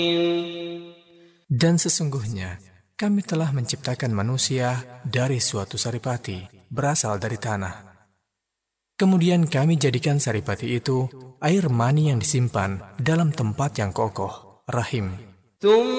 Dan sesungguhnya kami telah menciptakan manusia dari suatu saripati berasal dari tanah. Kemudian kami jadikan saripati itu air mani yang disimpan dalam tempat yang kokoh, rahim.